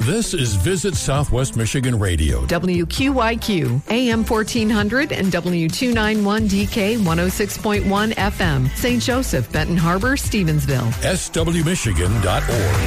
This is Visit Southwest Michigan Radio. WQYQ, AM 1400 and W291DK 106.1 FM. St. Joseph, Benton Harbor, Stevensville. SWMichigan.org.